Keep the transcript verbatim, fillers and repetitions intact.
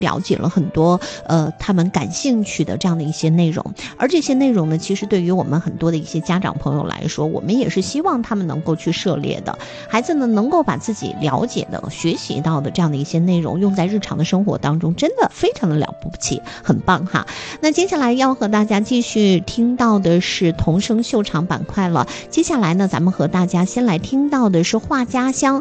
了解了很多呃他们感兴趣的这样的一些内容，而这些内容呢，其实对于我们很多的一些家长朋友来说，我们也是希望他们能够去涉猎的，孩子呢能够把自己了解的、学习到的这样的一些内容用在日常的生活当中，真的非常的了不起，很棒哈。那接下来要和大家继续听到的是童声秀场板块了，接下来呢，咱们和大家先来听到的是画家乡。